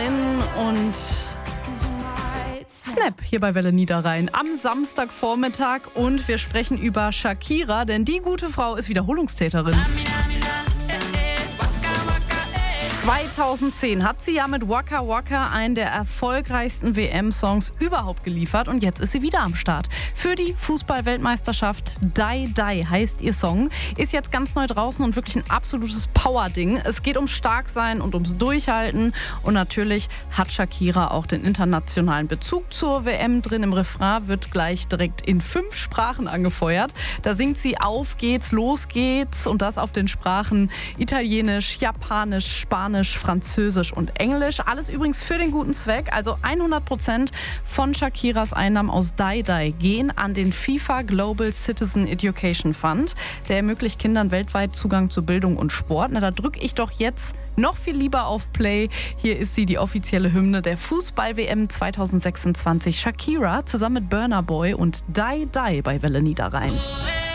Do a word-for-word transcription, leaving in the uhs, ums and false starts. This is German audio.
Marin und Snap hier bei Welle Niederrhein am Samstagvormittag und wir sprechen über Shakira, denn die gute Frau ist Wiederholungstäterin. zweitausendzehn hat sie ja mit Waka Waka einen der erfolgreichsten W M-Songs überhaupt geliefert und jetzt ist sie wieder am Start. Für die Fußball-Weltmeisterschaft Die Die heißt ihr Song, ist jetzt ganz neu draußen und wirklich ein absolutes Power-Ding. Es geht ums Starksein und ums Durchhalten und natürlich hat Shakira auch den internationalen Bezug zur W M drin. Im Refrain wird gleich direkt in fünf Sprachen angefeuert. Da singt sie Auf geht's, los geht's und das auf den Sprachen Italienisch, Japanisch, Spanisch, Französisch und Englisch. Alles übrigens für den guten Zweck. Also hundert Prozent von Shakiras Einnahmen aus Die Die gehen an den FIFA Global Citizen Education Fund. Der ermöglicht Kindern weltweit Zugang zu Bildung und Sport. Na, da drücke ich doch jetzt noch viel lieber auf Play. Hier ist sie, die offizielle Hymne der Fußball-W M zwanzig sechsundzwanzig. Shakira zusammen mit Burna Boy und Die Die bei Welle Niederrhein.